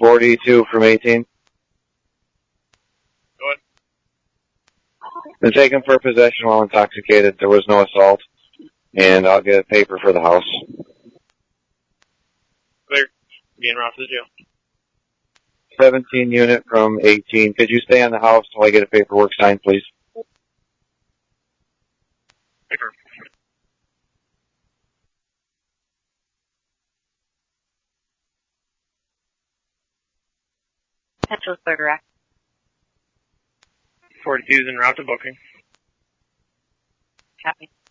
42 from 18. Go ahead. Been taken for possession while intoxicated. There was no assault. And I'll get a paper for the house. Clear. Being routed to jail. 17 unit from 18. Could you stay on the house till I get a paperwork signed, please? Paper. Petrol's direct. 42 is en route to booking. Copy.